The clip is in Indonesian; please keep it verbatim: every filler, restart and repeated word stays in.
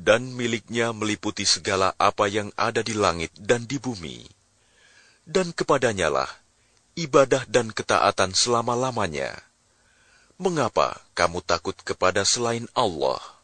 dan miliknya meliputi segala apa yang ada di langit dan di bumi. Dan kepadanyalah ibadah dan ketaatan selama-lamanya. Mengapa kamu takut kepada selain Allah?